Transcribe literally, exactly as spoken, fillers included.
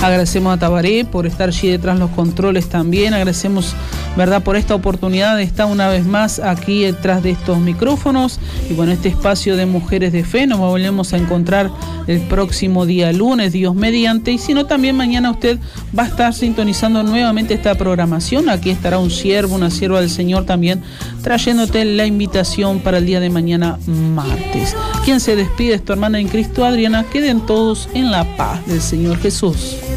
Agradecemos a Tabaré por estar allí detrás de los controles también. Agradecemos, ¿verdad?, por esta oportunidad de estar una vez más aquí detrás de estos micrófonos. Y bueno, este espacio de Mujeres de Fe nos volvemos a encontrar el próximo día lunes, Dios mediante. Y si no, también mañana usted va a estar sintonizando nuevamente esta programación. Aquí estará un siervo, una sierva del Señor también, trayéndote la invitación para el día de mañana, martes. Quien se despide es tu hermana en Cristo, Adriana. Queden todos en la paz del Señor Jesús.